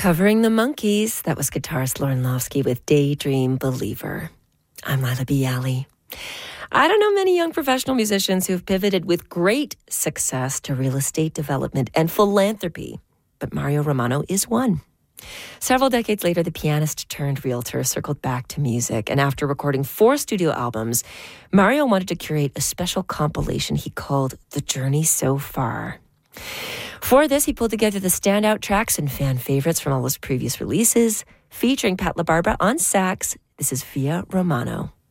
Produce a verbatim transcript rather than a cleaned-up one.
Covering the Monkees, that was guitarist Lauren Lofsky with Daydream Believer. I'm Lila Bialy. I don't know many young professional musicians who've pivoted with great success to real estate development and philanthropy, but Mario Romano is one. Several decades later, the pianist turned realtor circled back to music, and after recording four studio albums, Mario wanted to curate a special compilation he called The Journey So Far. For this, he pulled together the standout tracks and fan favorites from all his previous releases, featuring Pat LaBarbera on sax. This is Via Romano.